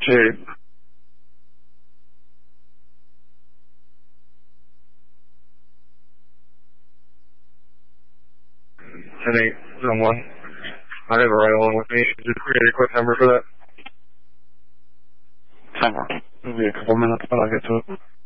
Jade. 10-8-1. I have a right along with me. Just create a quick number for that. Hang on. It'll be a couple minutes, but I'll get to it.